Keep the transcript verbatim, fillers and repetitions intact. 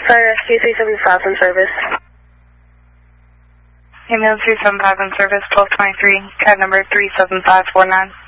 Fire Rescue three seven five in service. Ambulance three seven five in service, twelve twenty-three, C A D number three seven five four nine.